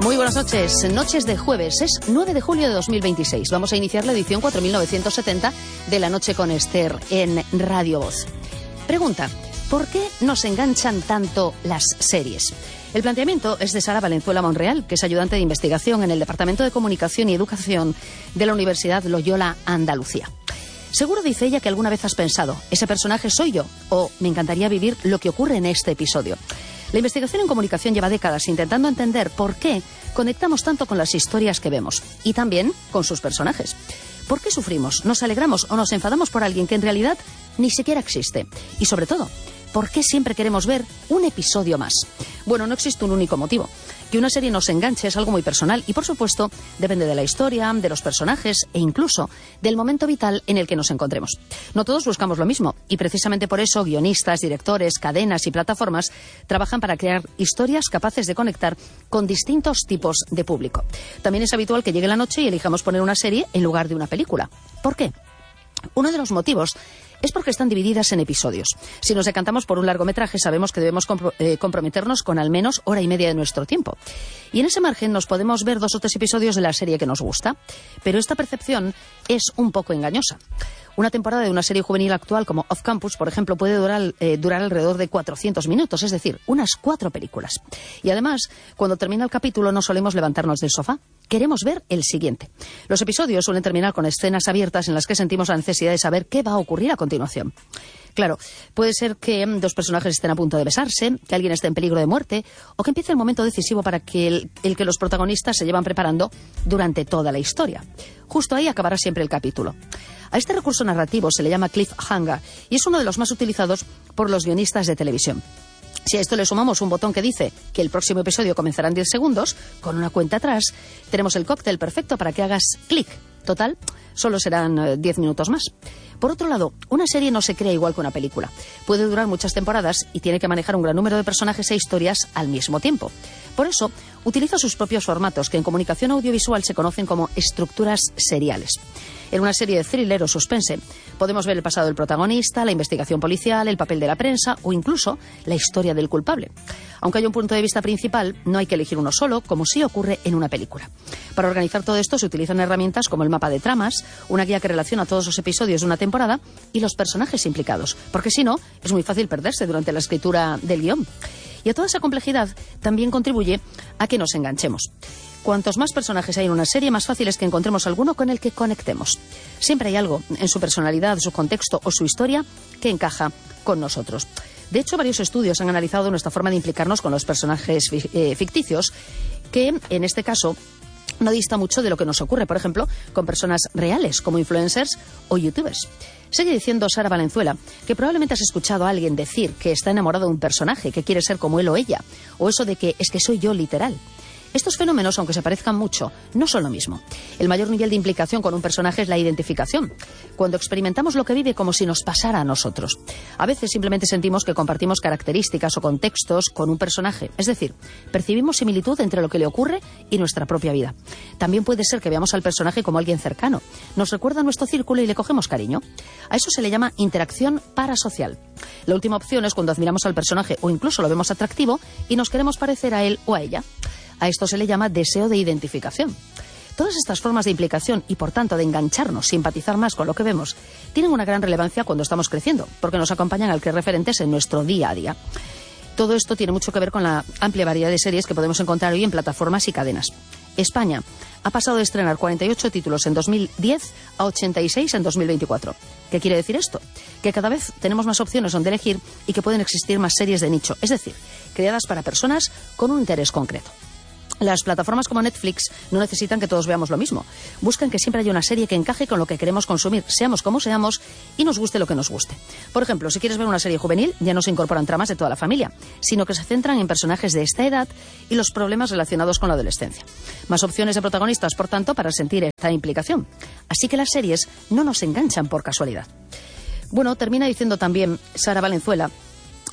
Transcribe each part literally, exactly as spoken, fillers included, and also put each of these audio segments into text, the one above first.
Muy buenas noches, noches de jueves, es nueve de julio de dos mil veintiséis. Vamos a iniciar la edición cuatro mil novecientos setenta de La Noche con Esther en Radio Voz. Pregunta, ¿por qué nos enganchan tanto las series? El planteamiento es de Sara Valenzuela Monreal, que es ayudante de investigación en el Departamento de Comunicación y Educación de la Universidad Loyola Andalucía. Seguro, dice ella, que alguna vez has pensado, ese personaje soy yo, o me encantaría vivir lo que ocurre en este episodio. La investigación en comunicación lleva décadas intentando entender por qué conectamos tanto con las historias que vemos y también con sus personajes. ¿Por qué sufrimos, nos alegramos o nos enfadamos por alguien que en realidad ni siquiera existe? Y sobre todo, ¿por qué siempre queremos ver un episodio más? Bueno, no existe un único motivo. Que una serie nos enganche es algo muy personal y, por supuesto, depende de la historia, de los personajes e incluso del momento vital en el que nos encontremos. No todos buscamos lo mismo y precisamente por eso guionistas, directores, cadenas y plataformas trabajan para crear historias capaces de conectar con distintos tipos de público. También es habitual que llegue la noche y elijamos poner una serie en lugar de una película. ¿Por qué? Uno de los motivos es porque están divididas en episodios. Si nos decantamos por un largometraje, sabemos que debemos compro- eh, comprometernos con al menos hora y media de nuestro tiempo. Y en ese margen nos podemos ver dos o tres episodios de la serie que nos gusta. Pero esta percepción es un poco engañosa. Una temporada de una serie juvenil actual como Off Campus, por ejemplo, puede durar, eh, durar alrededor de cuatrocientos minutos, es decir, unas cuatro películas. Y además, cuando termina el capítulo no solemos levantarnos del sofá. Queremos ver el siguiente. Los episodios suelen terminar con escenas abiertas en las que sentimos la necesidad de saber qué va a ocurrir a continuación. Claro, puede ser que dos personajes estén a punto de besarse, que alguien esté en peligro de muerte, o que empiece el momento decisivo para que el, el que los protagonistas se llevan preparando durante toda la historia. Justo ahí acabará siempre el capítulo. A este recurso narrativo se le llama cliffhanger y es uno de los más utilizados por los guionistas de televisión. Si a esto le sumamos un botón que dice que el próximo episodio comenzará en diez segundos, con una cuenta atrás, tenemos el cóctel perfecto para que hagas clic. Total, solo serán eh, diez minutos más. Por otro lado, una serie no se crea igual que una película. Puede durar muchas temporadas y tiene que manejar un gran número de personajes e historias al mismo tiempo. Por eso, utiliza sus propios formatos, que en comunicación audiovisual se conocen como estructuras seriales. En una serie de thriller o suspense podemos ver el pasado del protagonista, la investigación policial, el papel de la prensa o incluso la historia del culpable. Aunque haya un punto de vista principal, no hay que elegir uno solo, como sí ocurre en una película. Para organizar todo esto se utilizan herramientas como el mapa de tramas, una guía que relaciona todos los episodios de una temporada y los personajes implicados, porque si no, es muy fácil perderse durante la escritura del guión. Y a toda esa complejidad también contribuye a que nos enganchemos. Cuantos más personajes hay en una serie, más fácil es que encontremos alguno con el que conectemos. Siempre hay algo en su personalidad, su contexto o su historia que encaja con nosotros. De hecho, varios estudios han analizado nuestra forma de implicarnos con los personajes eh, ficticios, que en este caso no dista mucho de lo que nos ocurre, por ejemplo, con personas reales como influencers o youtubers. Sigue diciendo Sara Valenzuela que probablemente has escuchado a alguien decir que está enamorado de un personaje, que quiere ser como él o ella, o eso de que es que soy yo literal. Estos fenómenos, aunque se parezcan mucho, no son lo mismo. El mayor nivel de implicación con un personaje es la identificación, cuando experimentamos lo que vive como si nos pasara a nosotros. A veces simplemente sentimos que compartimos características o contextos con un personaje, es decir, percibimos similitud entre lo que le ocurre y nuestra propia vida. También puede ser que veamos al personaje como alguien cercano, nos recuerda a nuestro círculo y le cogemos cariño. A eso se le llama interacción parasocial. La última opción es cuando admiramos al personaje o incluso lo vemos atractivo y nos queremos parecer a él o a ella. A esto se le llama deseo de identificación. Todas estas formas de implicación y, por tanto, de engancharnos, simpatizar más con lo que vemos, tienen una gran relevancia cuando estamos creciendo, porque nos acompañan al crear referentes en nuestro día a día. Todo esto tiene mucho que ver con la amplia variedad de series que podemos encontrar hoy en plataformas y cadenas. España ha pasado de estrenar cuarenta y ocho títulos en dos mil diez a ochenta y seis en dos mil veinticuatro. ¿Qué quiere decir esto? Que cada vez tenemos más opciones donde elegir y que pueden existir más series de nicho, es decir, creadas para personas con un interés concreto. Las plataformas como Netflix no necesitan que todos veamos lo mismo. Buscan que siempre haya una serie que encaje con lo que queremos consumir, seamos como seamos, y nos guste lo que nos guste. Por ejemplo, si quieres ver una serie juvenil, ya no se incorporan tramas de toda la familia, sino que se centran en personajes de esta edad y los problemas relacionados con la adolescencia. Más opciones de protagonistas, por tanto, para sentir esta implicación. Así que las series no nos enganchan por casualidad. Bueno, termina diciendo también Sara Valenzuela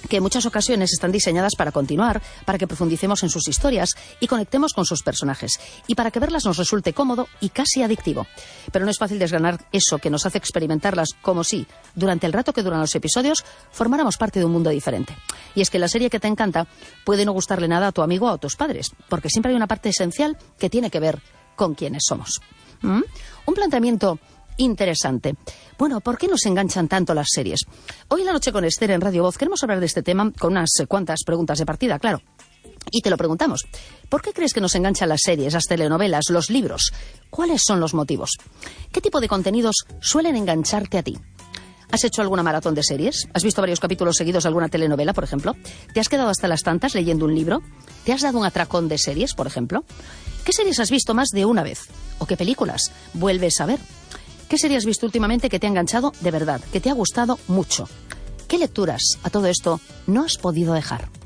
que en muchas ocasiones están diseñadas para continuar, para que profundicemos en sus historias y conectemos con sus personajes, y para que verlas nos resulte cómodo y casi adictivo. Pero no es fácil desgranar eso que nos hace experimentarlas como si, durante el rato que duran los episodios, formáramos parte de un mundo diferente. Y es que la serie que te encanta puede no gustarle nada a tu amigo o a tus padres, porque siempre hay una parte esencial que tiene que ver con quiénes somos. ¿Mm? Un planteamiento interesante. Bueno, ¿por qué nos enganchan tanto las series? Hoy en la noche con Esther en Radio Voz queremos hablar de este tema con unas cuantas preguntas de partida, claro. Y te lo preguntamos. ¿Por qué crees que nos enganchan las series, las telenovelas, los libros? ¿Cuáles son los motivos? ¿Qué tipo de contenidos suelen engancharte a ti? ¿Has hecho alguna maratón de series? ¿Has visto varios capítulos seguidos de alguna telenovela, por ejemplo? ¿Te has quedado hasta las tantas leyendo un libro? ¿Te has dado un atracón de series, por ejemplo? ¿Qué series has visto más de una vez? ¿O qué películas vuelves a ver? ¿Qué serie has visto últimamente que te ha enganchado de verdad, que te ha gustado mucho? ¿Qué lecturas a todo esto no has podido dejar?